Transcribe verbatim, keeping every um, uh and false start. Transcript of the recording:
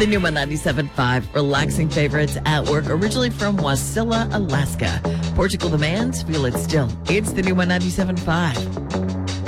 The new one ninety-seven point five, relaxing favorites at work, originally from Wasilla, Alaska. Portugal demands, feel it still. It's the new one ninety-seven point five.